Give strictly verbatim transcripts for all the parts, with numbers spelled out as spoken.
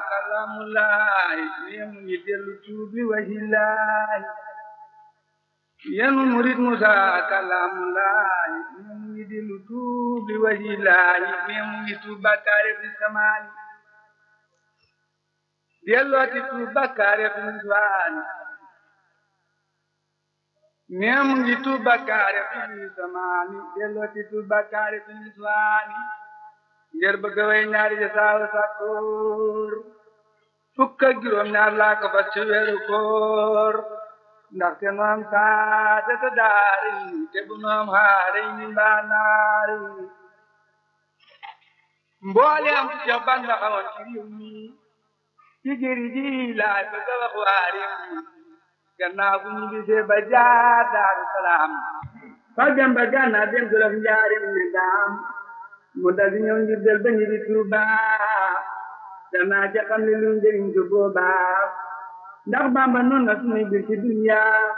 kalamulaay yem ngi dellu tuubi wahilaay yenu murid Musa kalamulaay yem ngi dellu tuubi wahilaay yem ngi tuub bakkaare fi samaani dellooti tuub bakkaare fi niswaani yem ngi tuub bakkaare fi samaani dellooti tuub bakkaare fi niswaani ngir bëgg way ñaari ja saawa sakkoor fukk ak juróom ñaar laa ko fas ci weeru koor ndaxte noom saate ta daari te bu noom haari ni mbaa naari mboole am ci jox ban la xawoon ci réew mi ci gëri ji laay bëgg a wax waa réew mi gannaaw bu ñu gisee ba jaar Daaru Salaam fa dem ba gànnaaw dem Jolof njaarim ne daam mu dal di ñëw ngir del ba ñu di Tuuba danaa ca xam ne lu njëriñ ko boobaa ndax Bamba noonu na suñuy bir ci dunya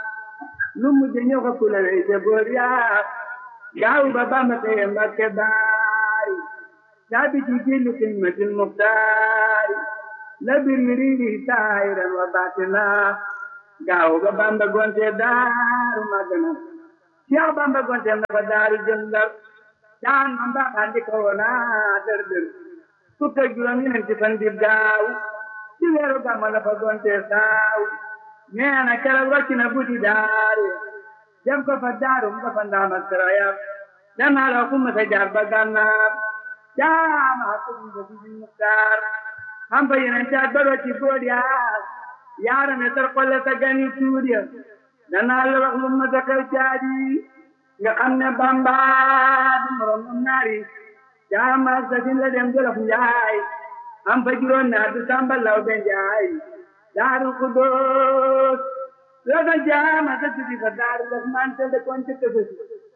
lu mujj ñëw ko kula wey ca boor yaa gaaw ba Bamba teye Mbakke baari caabi ci jillu xidmatil muxtaari la bir yi riiri taayiran wa baatina gaaw ba Bamba gonte daaru magana Cheikh Bamba gonte na fa daaru jëndar daan man ba andi ko wona dër dër fukk ak juróom ñeenti fan di gaaw ci weeru gàmmu la fa gonte saaw nee na keroog rocc na buddi daari dem ko fa daaru mu ko fa ndaama saraya danaa la ku ma sa jaar ba gànnaar jaama ko mu ko di muktaar xam fa yeneen caat ba rocci bood yaa yaara ne tar xolle sa gani tuur ya danaa la wax lu ma sa xew caadi nga xam ne Bamba du moroom naari jaama sa sin la dem Jolof njaay am fa juróom naar du Samba Law be njaay Daaru Xudoos la da jaama sa sidi fa Daaru Rahmaan te de kon ci kësësi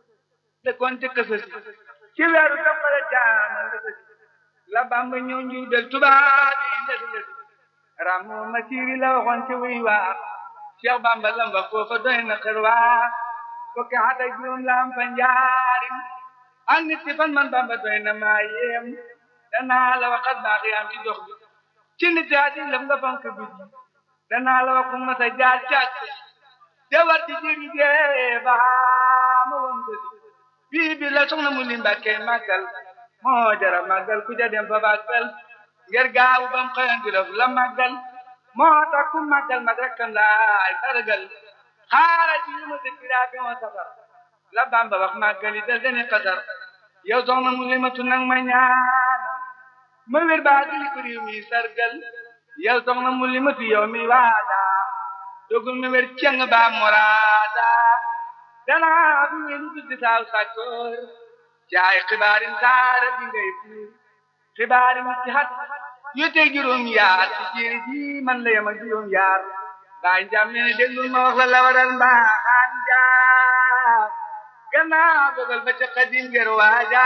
de kon ci kësësi ci weeru toppale jaama la Bamba ñëw njiw del tubaab yi ndesi ndesi ramu masiri la waxoon ci wuy waa Cheikh Bamba lamba foofa doy na xër waa fukki at ak juróom la am fa njaarim ak nit ci fan man Bamba doy na maa yéem danaa la waxat baax yaam ci dox bi ci nit yaa di lëm nga fonk bi danaa la wax ku ma sa jaar càkk te war ci jëri jee baa ma woon ko si bii bi la soxna mu li Mbàkke màggal moo jara màggal ku ja dem fa bàggal ngir gaawu bam xëyan Jolof la màggal moo tax ku màggal mag rekkam laay sargal xaara ci yu ma dëkkiraa bi moo safar la Bamba wax màggali dal dene xasar yow soxna mu limatu nag ma ñaan ma wér baa dili ko réew mi sargal yow soxna mu limatu yow mi waada dogul ma wér ceng baa moraada danaa fi wéru tuddi saaw sàkkoor caay xibaarin saara bi ngay fuur xibaarin ci xat yu tey juróom yaar ci jéeri ji man la yem ak juróom yaar baay njaam nee na déglul ma wax la la waral mbaaxaan njaam gannaaw dogal ba ca xadim ger waaja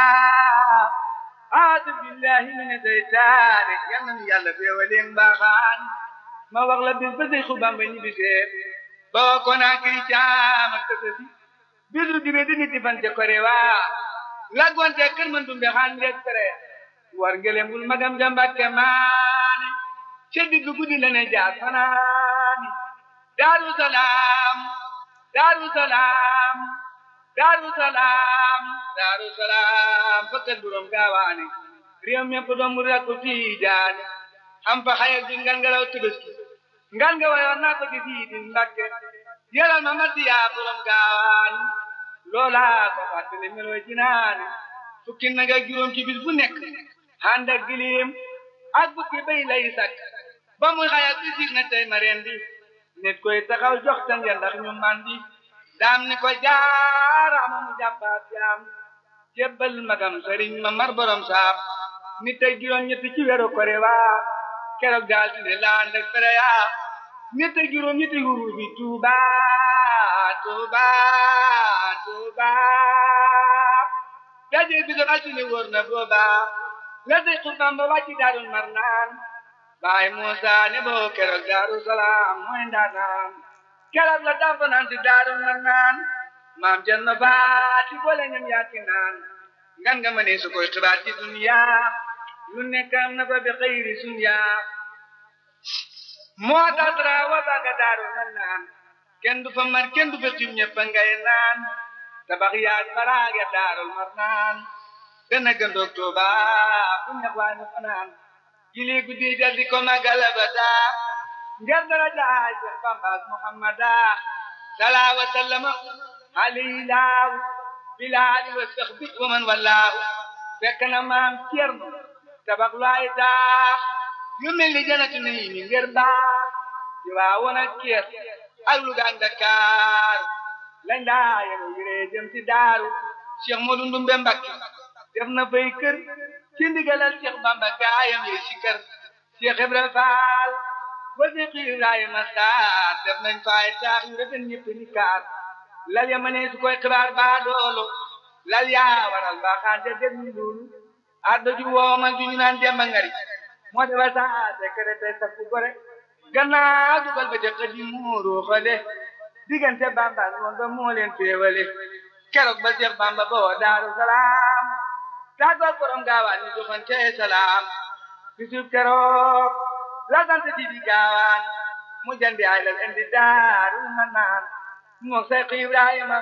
aadu billahi mina seytaane yal na nu yàlla feewaleen mbaaxaan ma wax la bis ba Seexu Bamba ñibbisee boo ko naa kiri caam ak tësësi bisu dibe di niti fan ca kore waa la gonte kër man dumbe xaan rek tere war ngelembul magam ja Mbàkke maane ca digg guddi la ne jaar fanaani Daaru Salaam Daaru Salaam Daaru Salaam Daaru Salaam fakkat buróom gaawaane réew mépp doom mu rakku Tijaani am fa xayal di ngan nga law Tabaski ngan nga wayoon naa ko ci fii di Mbàkke yelal ma ma diyaa buróom gaawaan loola ko fàttali meloo ci naani fukki nag ak juróom ci bis bu nekk ànd ak gilim ak bukki bay lay sakk ba muy xayal di sig na tey ma reen di nit koy taxaw jox tan ya ndax ñu mandi daam ni ko jaaraama mu jàppaat jaam jébbal magam sëriñ ma mar borom saam nit ak juróom ñetti ci weeru kore waa keroog daal di ne laan rek fere yaa nit ak juróom ñetti huru bi Tuuba Tuuba Tuuba daje bi doon altine wóor na booba la day xutbam ba wàcci Daarul Marnaan baay Muusa ne boo keroog Daaru Salaam mooy ndaanaan keroog la dafa naan ci Daarul Marnaan maam jël na baati boole ñam yaati naan ngan nga mënee su koy xibaar ci dunya lu nekk am na fa bi xëyri sunya moo tax rawa ba nga daaru man naan kenn du fa mar kenn du fa xiim ñëpp ngay naan tabax yaag baraag ya daarul mar naan dana gëndoog Tuuba fu ñax waa ñu fanaan jili guddi jal di ko magala ba daa ngir dara jaay Seex Bamba Muhammada salaa wa sallama alayhi laaw bilaali wa saxbi wa man wallaahu fekk na maam Cerno tabax lu ay taax yu mel ni janatu nii mi ngir baax di waa woon ak Kees ak Luga ak Dakar lañ daa yenu yiree jëm ci daaru Cheikh Modou Ndumbe Mbakke def na fay kër ci ndigalal Cheikh Bamba gaayam yi ci kër Cheikh Ibra Fall wa Cheikh Ibrahima Sarr def nañ fay taax yu rafet ñëpp ni kaar lal ya mënee su koy xibaar baa doolo lal yaa waral mbaaxaan te def ñu loolu addo ju wooma ju ñu naan Demba Ngari moo defal saa secrétaire sa fu gore gannaaw dugal ba jëkk di muuru xale diggante Bamba noon ba moo leen féewale keroog ba Seex Bamba ba woo Daaru Salaam tàggoog borom gaawaan ñu joxante salaam bisub keroog la sant ci di gaawaan mu jandi ay la indi Daaru Manaan moo Seex Ibrahima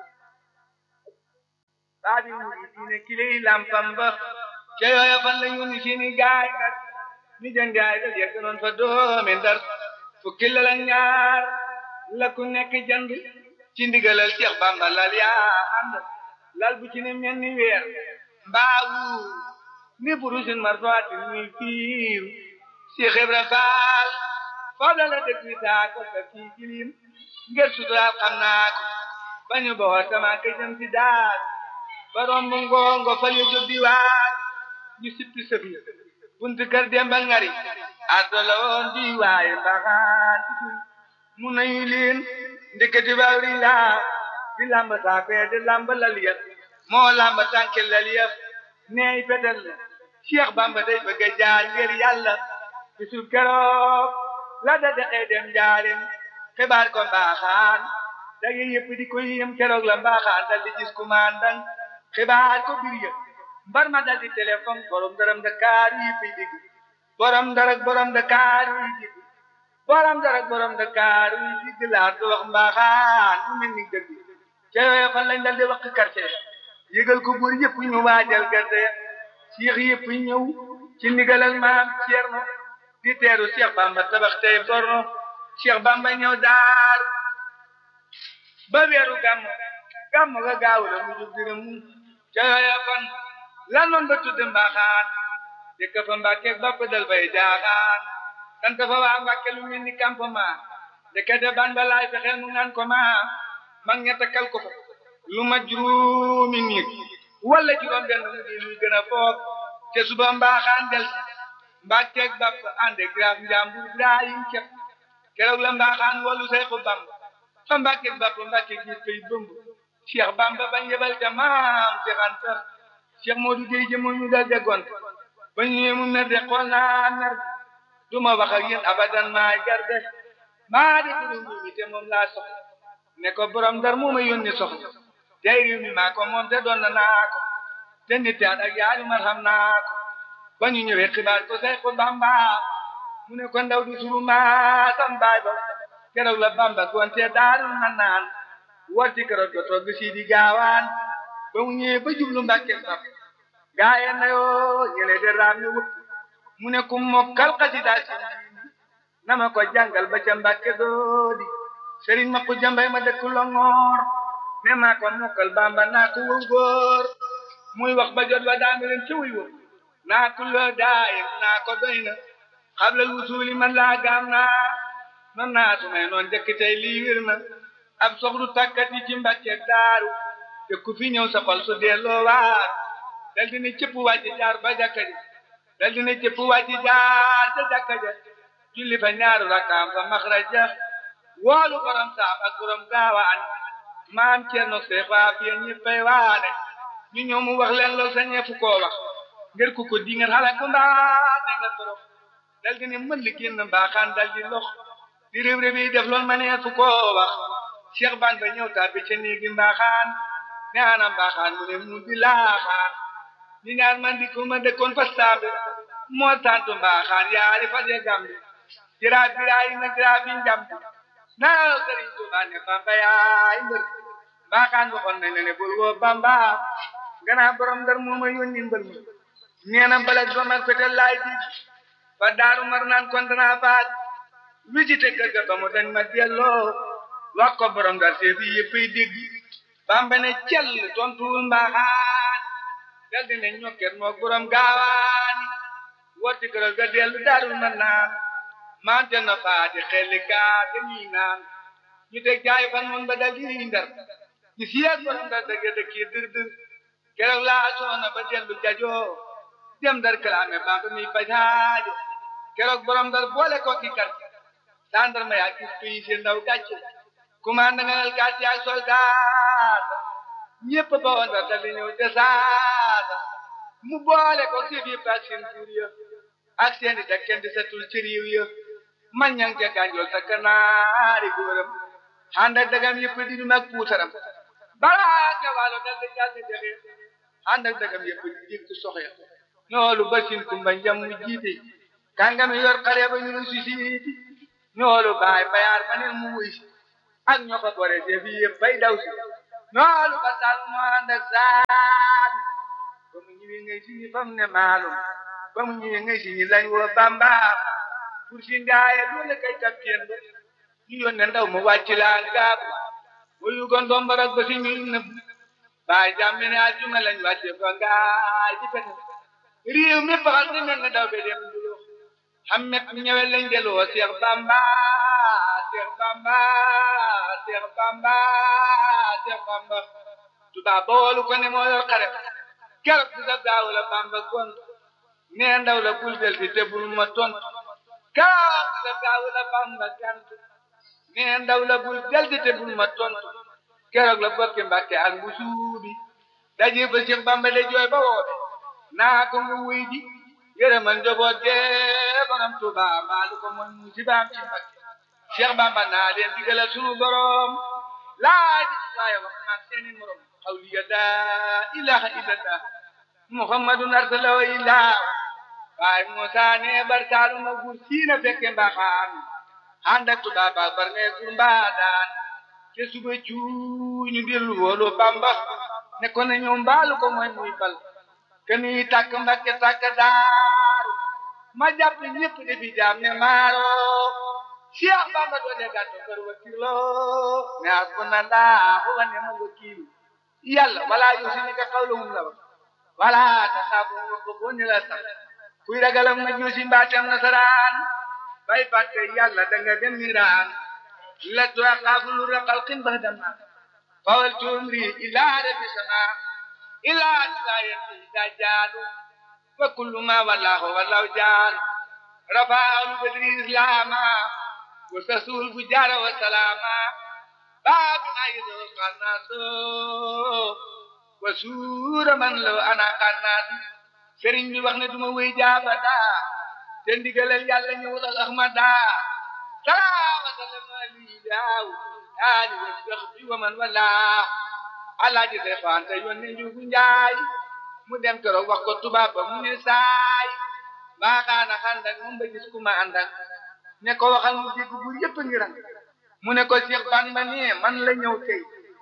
baabi mu diine kiley lampam ba ca yooya fan la ñu ni seeni gaay nag ni jandi ay la yekk noon fa doomi Ndar fukki la la ñaar la ku nekk jand ci ndigalal Seex Bamba lal yaa ànd lal bu ci ne mel ni weer mbaawu ni burusin marfaatin muy fiir Seex Ibra Faal foofu la la dëkk wi taa ko sa fii gilim ngir suturaal xam naa ko ba ñu boo sama ka jëm ci daal ba romb ngoongo fal yu jóg di waar ñu sippi sëfi buntu kër Demba Ngari addo la woon di waaye mbaxaan mu nañu leen ndeketi bawri laa di lamb saafee di lamb laliya moo lamb tànke laliya neey fetel la Cheikh Bamba day bëgg a jaar ngir yàlla bisu keroog la da dexee dem jaarem xibaar ko mbaaxaan dage yëpp di ko yëm keroog la mbaaxaan dal di gis kumandan xibaar ko bir yëpp mbar ma dal di téléphone borom daram Dakar yi fi digg borom darak borom Dakar yi digg borom darak borom Dakar yi digg laa do wax mbaaxaan mu mel ni dëgg ca yooyu fan lañ dal di wax quartier yëgal ko buur yëpp ñu waajal gerte Cheikh yëpp ñëw ci ndigalal maam Cerno di teeru Cheikh Bamba tabax tey borno Cheikh Bamba ñëw daar ba weeru gàmmu gàmmu ga gaaw la mu jub dina mu ca yooyu fan lan noon ba tudd mbaaxaan dëkk fa Mbàkke bapp dal bay jaaxaan sant fa waa Mbàkke lu mel ni campement dëkkate ban ba laay fexeel mu naan ko ma mag ña takkal ko fa lu ma juróomi nit wala juróom benn mu di luy gën a foog te suba mbaaxaan del Mbàkke bapp ànd graaf njàmbur Ibrahim cepp keroog la mbaaxaan wolu Seexu Bamba fa Mbàkke bapp Mbàkke gis koy bëmb Cheikh Bamba bañ yebal ca maam Cheikh Anta Cheikh Modou Gueye jëmoo ñu dal jagonte ba ñëwee mu mer de xool naa mer du ma wax ak yéen abadan maa garde maa di ko mi te moom laa soxla ne ko borom Ndar moo ma yónni soxla tey réew mi maa ko moom te doon na naa ko te nit ak yaari mar xam naa ko ba ñu ñëwee xibaar ko Seexu Bamba mu ne ko ndaw du suru maa sam baay ba keroog la Bamba konte daaru na naan war ci keroog ko togg si di gaawaan ba mu ñëwee ba jublu Mbàkke saf gaaye na yoo ñële de raam ñu wut mu ne ku mokkal xasida si na ma ko jàngal ba ca Mbàkke doodi sëriñ ma ko jambay ma dëkk Longoor ne maa ko mokkal Bamba naa ko wëw góor muy wax ba jot wa daami leen ci wuy wëw naa ko loo daayim naa ko doy na xablal wusuuli man laa gaam naa non naa su may noon jëkk tey lii wér na ab soxlu tàkkat yi ci Mbàkke daaru te ku fi ñëw sa xol su delloo waar dal dina cëpp wàcc jaar ba jàkka ja dal dina cëpp wàcc jaar ca jàkka ja julli fa ñaaru rakkaam fa maxraja woolu borom saam ak borom gaawaan maam Cerno Seex Waafiya ñëppay waane ñu ñëw mu wax leen lool sa ñeefu koo wax ngir ku ko di ngeen xale ku mbaa ne nga torox dal dina mën li génn mbaaxaan dal di lox di réew réew yi def lool ma neefu koo wax Cheikh Ban ba ñëw taa bi ca néegi mbaaxaan ne ana mbaaxaan mu ne mu di laaxaan ni ñaar man di ko ma dëkkoon fa saabe moo tantu mbaaxaan yaari fa je gambi jira biray na jira bi njam na Sëriñ Tuuba ne Bamba yaay mbër baaxaan waxoon nañ ne bul woo Bamba gannaaw borom Ndar moo ma yónni mbër mi nee na balag ba mag fetel laay di ba daaru mar naan kon danaa faat visité kër ga ba mu dañ ma delloo wax ko borom Ndar see fi yëppay dégg Bamba ne cell tontuwul mbaaxaan dal di ne ñokket moog borom gaawaani wotti këral ga dellu daaru mar naan mante na faati xelli gaa dañuy naan ñu teg jaay fan mun ba dal di Ndar ñu siyeeg borom Ndar dëgg dëkk yi dër dër keroog laa soona ba dellu jajoo dem Ndar kalaame Bamba mi fajaajo keroog borom Ndar boole ko ki kat sandarma yaa gis tuyi seen ndaw gàcce commande ngenal gàcce ak soldat ñépp ba woon Ndar dal di ñëw desaata mu boole ko si yëpp ak seen buur ya ak seen di teg kenn di setul ci réew ya man ñang ca gànjool sa kanaari góoram ànd ak dagam yëpp di ñu mag puutaram balaa nga waalo dal di jàll jaxe ànd ak dagam yëpp di jëkk soxya ñoolu basin kumba njam mu jiite kàngami yor xale ba ñu si siiti ñoolu baay bayaar ma ne mu wuy si ak ñoo ko bore def yëpp bay daw si ñoolu ba sal mu ànd ak saal ba mu ñëwee ngay si ñi fam ne maalum ba mu ñëwee ngay si ñi lañ woo Bamba pour si ndaaye loolu kay kapteen ba ñu yónnee ndaw mu wàcc laa ngaab wayu gon dombarak ba si ñuy nëbb baay jàmmi ne aljuma lañ wàcce fa ngaay di pete réew mi baxal di mel ne daw be dem duloo xammet ñëwe lañ deloo Seex Bamba Seex Bamba Seex Bamba Seex Bamba tubaab ba woolu ko ne moo yor xare keroog bi sa gaaw la Bamba gont nee ndaw la bul del fi te bul ma tontu keroog bi sa gaaw la Bamba gant nee ndaw la bul del fi te bul ma tontu keroog la bokki Mbàkke ak bu suubi daje ba Seex Bamba de jooy ba woobe naa ko mu wuy ji yërëmal njaboot gee borom Tuuba baalu ko mooy musibaam ci Mbàkke Seex Bamba naa leen digalal sunu borom laaj waaye wax naag seeni morom xawliya laa ilaha illallah muhammadun arsalahu illah waaye Muusaa ne barsaalu ma gur siina fekke mbaxaan ànd ak Tuuba ba bar ne gur mbaadaan te suba cuuñu dellu woolu Bamba ne ko ne ñoom baalu ko mooy muy bal keni tàkk Mbàkke tàkk daaru ma jàpp ñépp defi jaam ne maaro Seex Bamba doole gàttu kër wakiilo ne hasbunallahu wa ni'mal wakiil yàlla wala yusinika qawluhum la wax wala taxaafu ko bo ni la sax kuy ragalam na juusi mbaatam nasaraan bay fàtte yàlla danga dem niiraan la tuaqaafu lu raqal qin bahdama fawal tumri ilaa rabbi sama ilaa saayati dajaadu wa kullu ma wallahu wallahu jaan rafa'al badri islama wa sasul fujara wa salama baabi ma yido qannaso wa suura man law ana qannas sëriñ bi wax ne duma wéy jaabata te ndigalal yàlla ñëw ak ahmada salaama salama li daaw ali wa sahbi wa man wala alaaji defante yónni njugu njaay mu dem keroog wax ko tubaab ba mu ne saay baaxaana xandak moom ba gis ku ma àndak ne ko waxal mu dégg bu yëpp ngi rang mu ne ko Seex Bamba ne man la ñëw tey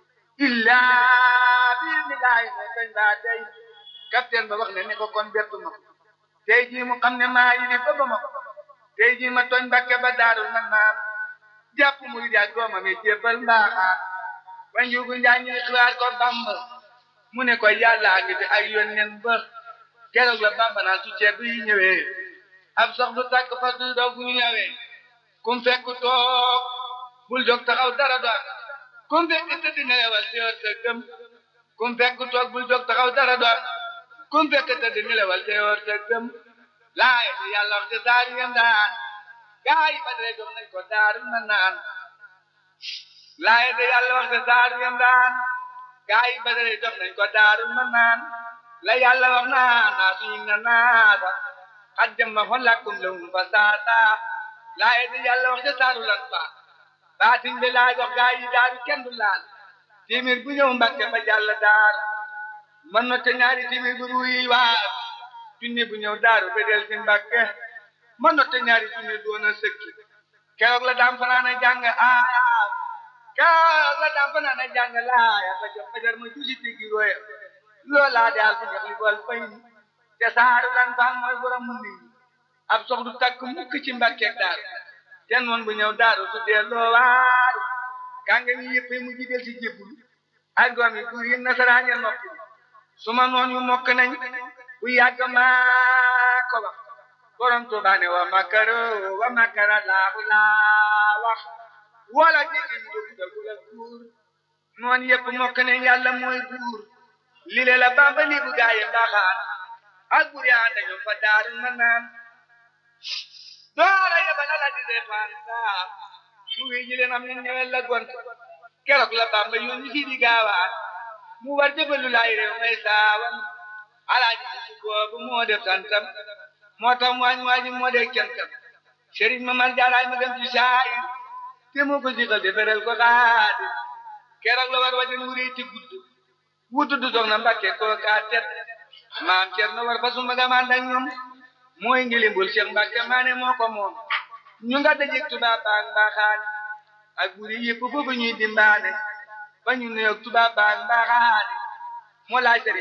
illaa bi ni laay ne dañ baa tey capitaine ba wax ne ne ko kon bettu ma tey jii mu xam ne maa yi ne ba ba ma tey jii ma tooñ Mbàkke ba daarul man naan jàpp muy jaag dooma mi jébbal mbaaxaan ba njugu njaay ñuy xibaar ko Bamba mu ne ko yàlla ngi fi ay yónneen ba keroog la Bamba naan su ceeb yi ñëwee ab sox du tàkk fa du doog ñu ñëwee kum fekk toog bul jóg taxaw dara do am kum fekk tëdd nelewal te yor sa gëm kum fekk toog bul jóg taxaw dara do am kum fekk tëdd nelewal te yor sa gëm laay di yàlla wax te saar yem daan gaa yi Badre jox nañ ko daaru na naan laay de yàlla wax te saar yem daan gaa yi Badre jox nañ ko daaru na naan la yàlla wax naa naa suñu na naata xat jëmma xon lakkum lawum fa saata laay de yàlla wax te saaru lan fa baatin bi laa jox gaa yi daaru kenn du laal téeméer bu ñëw Mbàkke ba jàll daaru man na te ñaari téeméer bu ruuyi waar junni bu ñëw daaru bedel si Mbàkke ma notte ñaari junne doon a sëkki keroog la daam fanaan a jàng aaya keroog la daam fanaan a jàng laaya ba jox fajar ma jusi tigi roya loolaa daal ku ñax li bool fay te saaru lan faan mooy borom mu nit ab sox du takk mukk ci mbàkkeeg daaru te noon bu ñëw daaru su dee loo waaru kànga mi yëpp mu ji del si jébbul ak doom yi buur yi nasaraan ya noppi suma noon yu mokk nañ bu yàgg maa ko wax borom Tuubaa ne wa makaro wa makara laahu laa wax wala jéggi ñu dugg dagul ak buur noon yëpp mokk nañ yàlla mooy buur li le la Bamba li bu gaaye mbaaxaan ak buur yaa dañu fa daaru ma naan doora yebal ala di reefaan saa mu wéy ji leen am ne ñewel la gont keroog la Bamba yónni si di gaawaan mu war jëbalu laay réew may saawan alaaji si boobu moo def santam moo tax waañ waaji moo dee kentam sëriñ ma mal jaaraay ma dem ci saay te moo ko siqal deferel ko xaadi keroog la war wajan wuree ti gudd wutu du soxna Mbàkke koo kaa tet maam Cerno war fa sumba gamaan dañ ñoom mooy ngilimbul Cheikh Mbàkke maane moo ko moom ñu nga dajeg tubaab baag mbaaxaan ak buri yëpp foofu ñuy dimbaane ba ñu nuyoog tubaab baag mbaaxaan moo laaj